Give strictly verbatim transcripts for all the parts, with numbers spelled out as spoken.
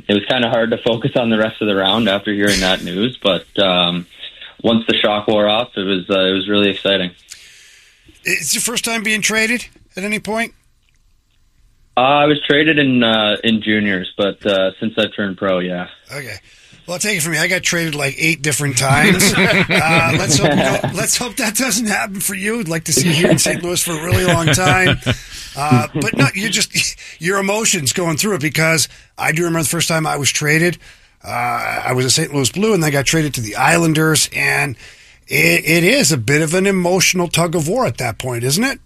it was kind of hard to focus on the rest of the round after hearing that news. But um, once the shock wore off, it was uh, it was really exciting. It's your first time being traded at any point? Uh, I was traded in uh, in juniors, but uh, since I turned pro, yeah. Okay. Well, I'll take it from me. I got traded like eight different times. uh, let's hope we don't, let's hope that doesn't happen for you. I'd like to see you here in Saint Louis for a really long time. Uh, but no, you just your emotions going through it, because I do remember the first time I was traded. Uh, I was a Saint Louis Blue, and then I got traded to the Islanders, and it, it is a bit of an emotional tug of war at that point, isn't it?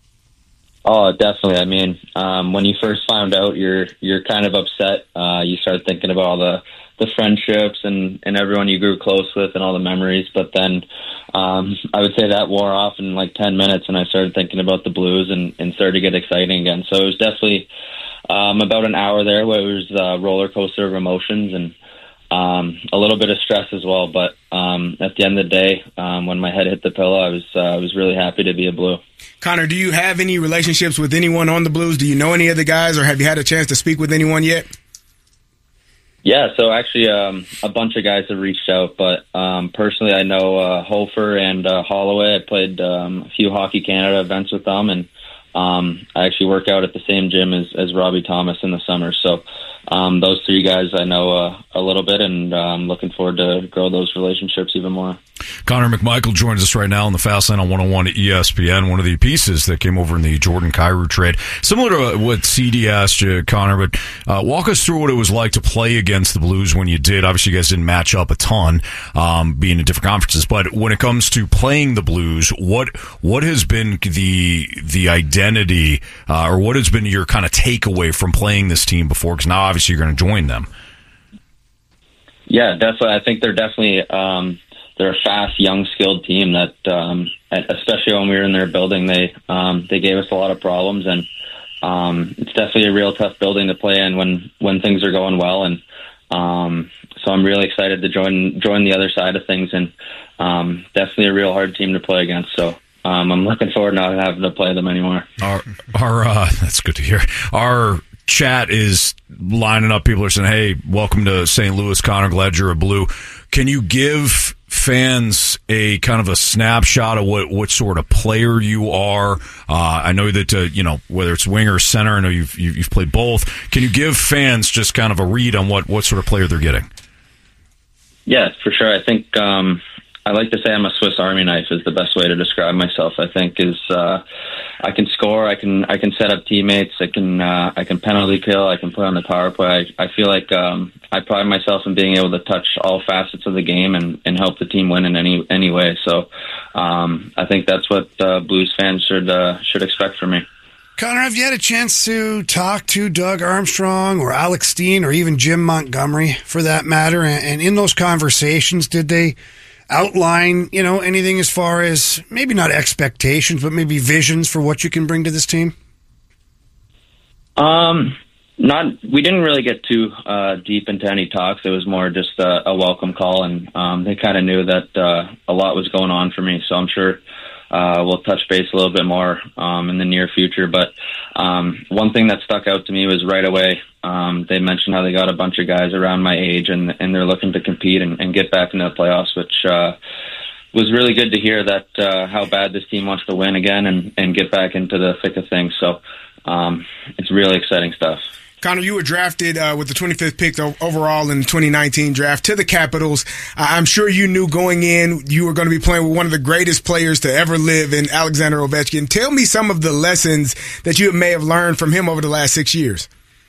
Oh, definitely. I mean, um, when you first found out, you're you're kind of upset. Uh, you start thinking about all the, the friendships and, and everyone you grew close with and all the memories. But then um, I would say that wore off in like ten minutes, and I started thinking about the Blues and, and started to get exciting again. So it was definitely um, about an hour there where it was a roller coaster of emotions and um, a little bit of stress as well. But um, at the end of the day, um, when my head hit the pillow, I was uh, I was really happy to be a Blue. Connor, do you have any relationships with anyone on the Blues? Do you know any of the guys, or have you had a chance to speak with anyone yet? Yeah, so actually um, a bunch of guys have reached out, but um, personally I know uh, Hofer and uh, Holloway. I played um, a few Hockey Canada events with them, and um, I actually work out at the same gym as, as Robbie Thomas in the summer. So um, those three guys I know uh, a little bit, and I'm um, looking forward to grow those relationships even more. Connor McMichael joins us right now on the Fast Lane on one oh one E S P N, one of the pieces that came over in the Jordan Kyrou trade. Similar to what C D asked you, Connor, but uh, walk us through what it was like to play against the Blues when you did. Obviously, you guys didn't match up a ton, um, being in different conferences, but when it comes to playing the Blues, what what has been the the identity, uh, or what has been your kind of takeaway from playing this team before? Because now, obviously, you're going to join them. Yeah, definitely. I think they're definitely... Um, They're a fast, young, skilled team that, um, especially when we were in their building, they um, they gave us a lot of problems, and um, it's definitely a real tough building to play in when, when things are going well. And um, so I'm really excited to join join the other side of things, and um, definitely a real hard team to play against. So um, I'm looking forward to not having to play them anymore. Our, our uh, that's good to hear. Our chat is lining up. People are saying, "Hey, welcome to Saint Louis, Connor. Glad you're a Blue." Can you give fans a kind of a snapshot of what, what sort of player you are? Uh, I know that, uh, you know, whether it's winger or center, I know you've, you've played both. Can you give fans just kind of a read on what, what sort of player they're getting? Yeah, for sure. I think um, I like to say I'm a Swiss Army knife is the best way to describe myself. I think is uh, I can score, I can I can set up teammates, I can uh, I can penalty kill, I can play on the power play. I, I feel like um, I pride myself in being able to touch all facets of the game and, and help the team win in any any way. So um, I think that's what uh, Blues fans should uh, should expect from me. Connor, have you had a chance to talk to Doug Armstrong or Alex Steen or even Jim Montgomery, for that matter? And, and in those conversations, did they outline, you know, anything as far as maybe not expectations, but maybe visions for what you can bring to this team? Um, not. We didn't really get too uh, deep into any talks. It was more just a, a welcome call, and um, they kind of knew that uh, a lot was going on for me. So I'm sure uh, we'll touch base a little bit more um, in the near future. But um, one thing that stuck out to me was right away. Um, they mentioned how they got a bunch of guys around my age, and, and they're looking to compete and, and get back into the playoffs, which uh, was really good to hear. That uh, how bad this team wants to win again and, and get back into the thick of things. So um, it's really exciting stuff. Connor, you were drafted uh, with the twenty-fifth pick overall in the twenty nineteen draft to the Capitals. Uh, I'm sure you knew going in you were going to be playing with one of the greatest players to ever live in Alexander Ovechkin. Tell me some of the lessons that you may have learned from him over the last six years.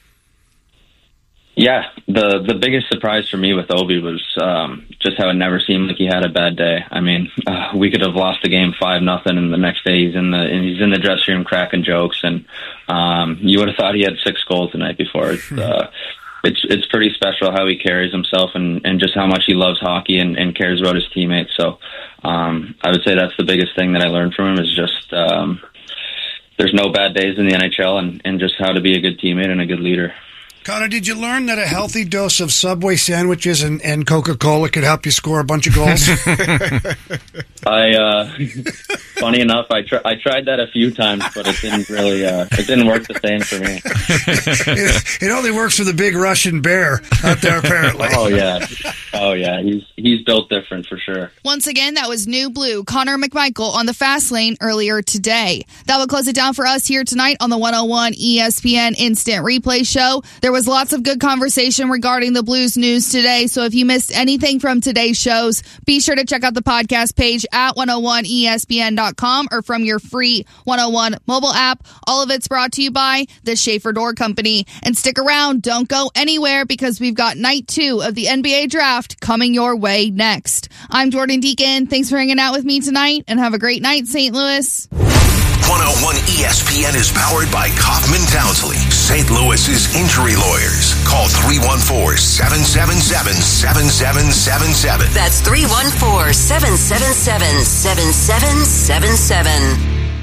Yeah, the the biggest surprise for me with Ovi was um, just how it never seemed like he had a bad day. I mean, uh, we could have lost the game five nothing, and the next day he's in the and he's in the dressing room cracking jokes, and um, you would have thought he had six goals the night before. It's uh, it's it's pretty special how he carries himself, and, and just how much he loves hockey and, and cares about his teammates. So um, I would say that's the biggest thing that I learned from him is just um, there's no bad days in the N H L, and, and just how to be a good teammate and a good leader. Connor, did you learn that a healthy dose of Subway sandwiches and, and Coca-Cola could help you score a bunch of goals? I, uh, funny enough, I, tr- I tried that a few times, but it didn't really, uh, it didn't work the same for me. it, it only works for the big Russian bear out there, apparently. Oh, yeah. Oh, yeah. He's, he's built different for sure. Once again, that was New Blue, Connor McMichael on the Fast Lane earlier today. That will close it down for us here tonight on the one oh one E S P N Instant Replay Show. There was lots of good conversation regarding the Blues news today, so if you missed anything from today's shows, be sure to check out the podcast page at one oh one E S P N dot com or from your free one oh one mobile app. All of it's brought to you by the Schaefer Door Company. And stick around, don't go anywhere, because we've got night two of the N B A Draft coming your way next. I'm Jordan Deacon. Thanks for hanging out with me tonight, and have a great night, Saint Louis. one oh one E S P N is powered by Kaufman Townsley, Saint Louis's injury lawyers. Call three one four, seven seven seven, seven seven seven seven. That's three one four, seven seven seven, seven seven seven seven.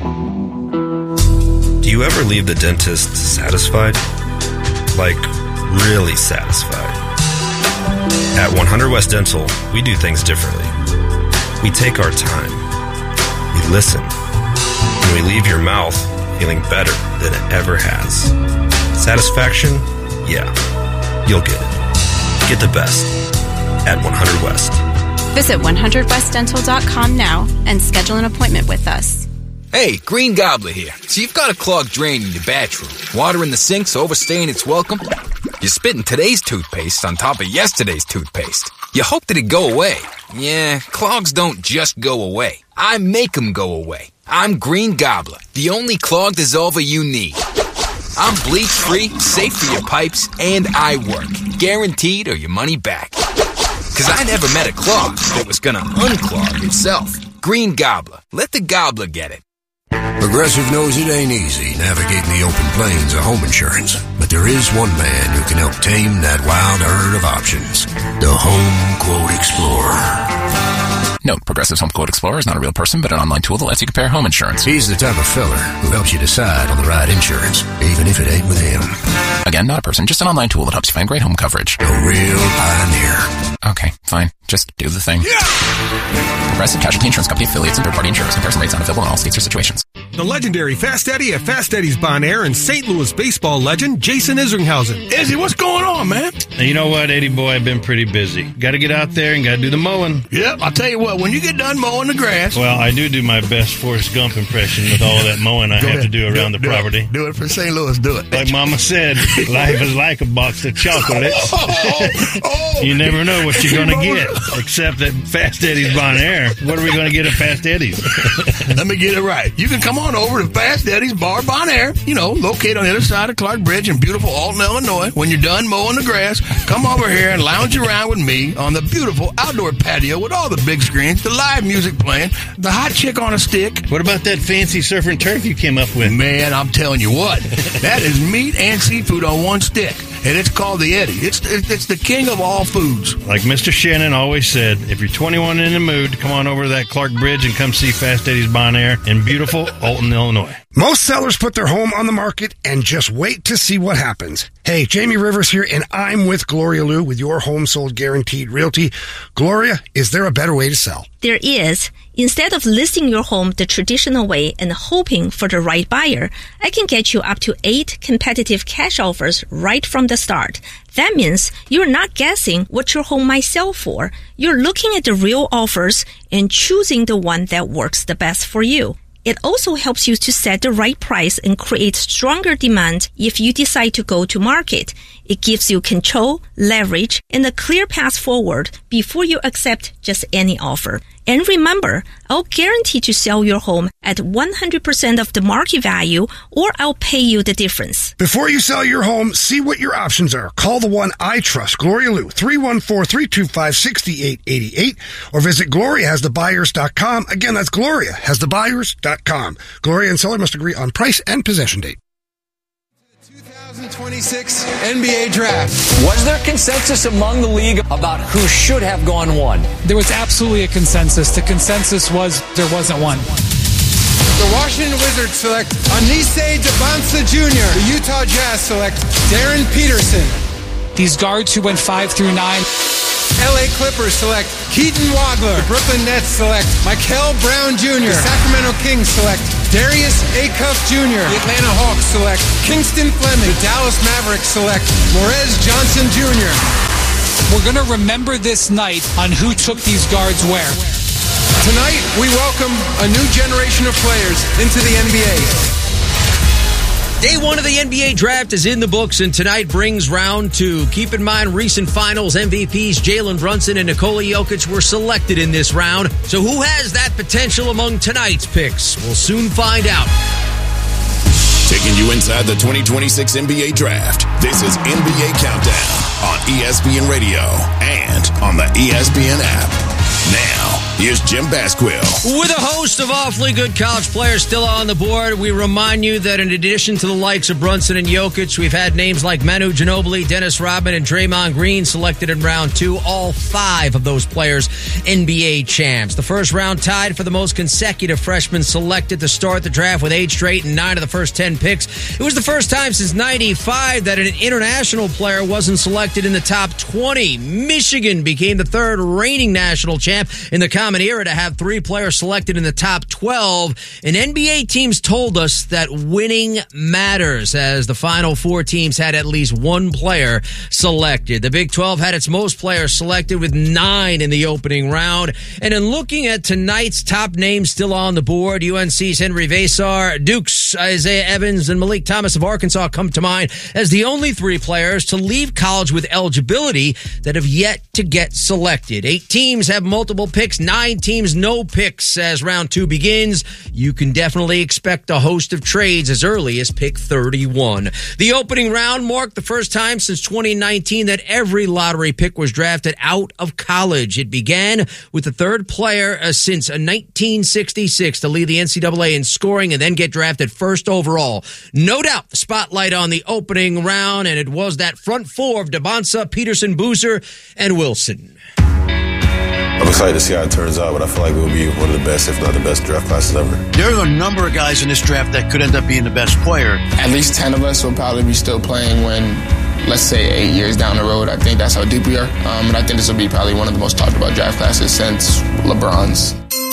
Do you ever leave the dentist satisfied? Like, really satisfied? At one hundred West Dental, we do things differently. We take our time. We listen. And we leave your mouth feeling better than it ever has. Satisfaction? Yeah. You'll get it. Get the best at one hundred West. Visit one hundred west dental dot com now and schedule an appointment with us. Hey, Green Gobbler here. So you've got a clogged drain in your bathroom. Water in the sink's overstaying its welcome. You're spitting today's toothpaste on top of yesterday's toothpaste. You hope that it go away. Yeah, clogs don't just go away. I make them go away. I'm Green Gobbler, the only clog dissolver you need. I'm bleach-free, safe for your pipes, and I work. Guaranteed or your money back. Because I never met a clog that was going to unclog itself. Green Gobbler. Let the gobbler get it. Progressive knows it ain't easy navigating the open plains of home insurance, but there is one man who can help tame that wild herd of options. The Home Quote Explorer. Note, Progressive's Home Quote Explorer is not a real person, but an online tool that lets you compare home insurance. He's the type of fella who helps you decide on the right insurance, even if it ain't with him. Again, not a person, just an online tool that helps you find great home coverage. A real pioneer. Okay, fine. Just do the thing. Yeah! Progressive Casualty Insurance Company affiliates and third-party insurers. Comparison rates not available in all states or situations. The legendary Fast Eddie at Fast Eddie's Bon Air and Saint Louis baseball legend Jason Isringhausen. Izzy, what's going on, man? Now, you know what, Eddie boy, I've been pretty busy. Got to get out there and got to do the mowing. Yep, I'll tell you what, when you get done mowing the grass. Well, I do do my best Forrest Gump impression with all that mowing I have ahead. to do around do, the property. Do it, do it for Saint Louis, do it. Like Mama said, life is like a box of chocolates. oh, oh, oh. You never know what you're going to get, except at Fast Eddie's Bon Air. What are we going to get at Fast Eddie's? Let me get it right. You can come on over to Fast Eddie's Bar Bon Air, you know, located on the other side of Clark Bridge in beautiful Alton, Illinois. When you're done mowing the grass, come over here and lounge around with me on the beautiful outdoor patio with all the big screens, the live music playing, the hot chick on a stick. What about that fancy surf and turf you came up with? Man, I'm telling you what, that is meat and seafood on one stick. And it's called the Eddie. It's it's the king of all foods. Like Mister Shannon always said, if you're twenty-one in the mood, come on over to that Clark Bridge and come see Fast Eddie's Bon Air in beautiful Alton, Illinois. Most sellers put their home on the market and just wait to see what happens. Hey, Jamie Rivers here, and I'm with Gloria Liu with Your Home Sold Guaranteed Realty. Gloria, is there a better way to sell? There is. Instead of listing your home the traditional way and hoping for the right buyer, I can get you up to eight competitive cash offers right from the start. That means you're not guessing what your home might sell for. You're looking at the real offers and choosing the one that works the best for you. It also helps you to set the right price and create stronger demand if you decide to go to market. It gives you control, leverage, and a clear path forward before you accept just any offer. And remember, I'll guarantee to sell your home at one hundred percent of the market value, or I'll pay you the difference. Before you sell your home, see what your options are. Call the one I trust, Gloria Liu, three one four, three two five, six eight eight eight, or visit gloria has the buyers dot com. Again, that's gloria has the buyers dot com. Gloria and seller must agree on price and possession date. twenty twenty-six N B A Draft. Was there consensus among the league about who should have gone one? There was absolutely a consensus. The consensus was there wasn't one. the Washington Wizards select Anise Debonsa Junior The Utah Jazz select Darren Peterson. These guards who went five through nine. L A Clippers select Keaton Wagler. The Brooklyn Nets select Michael Brown Junior The Sacramento Kings select Darius Acuff Junior The Atlanta Hawks select Kingston Fleming. The Dallas Mavericks select Morez Johnson Junior We're going to remember this night on who took these guards where. Tonight, we welcome a new generation of players into the N B A. Day one of the N B A draft is in the books, and tonight brings round two. Keep in mind, recent finals M V Ps Jalen Brunson and Nikola Jokic were selected in this round. So who has that potential among tonight's picks? We'll soon find out. Taking you inside the twenty twenty-six N B A draft. This is N B A Countdown on E S P N Radio and on the E S P N app. Now, here's Jim Basquill. With a host of awfully good college players still on the board, we remind you that in addition to the likes of Brunson and Jokic, we've had names like Manu Ginobili, Dennis Rodman, and Draymond Green selected in round two. All five of those players N B A champs. The first round tied for the most consecutive freshmen selected to start the draft with eight straight and nine of the first ten picks. It was the first time since ninety-five that an international player wasn't selected in the top twenty. Michigan became the third reigning national champ in the common era to have three players selected in the top twelve. And N B A teams told us that winning matters, as the final four teams had at least one player selected. The Big twelve had its most players selected with nine in the opening round. And in looking at tonight's top names still on the board, U N C's Henry Vasar, Duke's Isaiah Evans, and Malik Thomas of Arkansas come to mind as the only three players to leave college with eligibility that have yet to get selected. Eight teams have multiple picks, nine teams no picks as round two begins. You can definitely expect a host of trades as early as pick thirty-one. The opening round marked the first time since twenty nineteen that every lottery pick was drafted out of college. It began with the third player uh, since nineteen sixty-six to lead the N C double A in scoring and then get drafted first overall. No doubt the spotlight on the opening round, and it was that front four of Debonsa, Peterson, Boozer, and Wilson. I'm excited to see how it turns out, but I feel like we'll be one of the best, if not the best, draft classes ever. There are a number of guys in this draft that could end up being the best player. At least ten of us will probably be still playing when, let's say, eight years down the road. I think that's how deep we are. Um, and I think this will be probably one of the most talked about draft classes since LeBron's.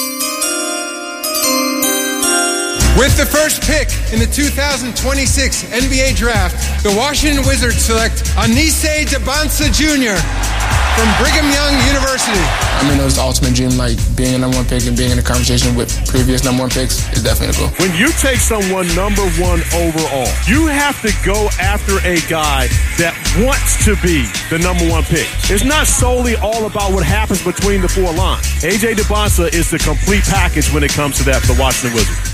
With the first pick in the two thousand twenty-six N B A draft, the Washington Wizards select Anise Debonsa Junior from Brigham Young University. I mean, it was the ultimate dream, like being a number one pick and being in a conversation with previous number one picks is definitely a goal. When you take someone number one overall, you have to go after a guy that wants to be the number one pick. It's not solely all about what happens between the four lines. A J Debonsa is the complete package when it comes to that for the Washington Wizards.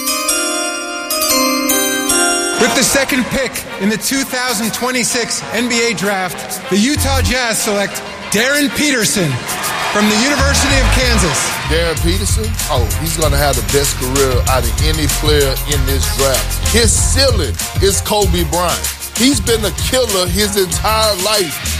With the second pick in the two thousand twenty-six N B A draft, the Utah Jazz select Darren Peterson from the University of Kansas. Darren Peterson, oh, he's going to have the best career out of any player in this draft. His ceiling is Kobe Bryant. He's been a killer his entire life.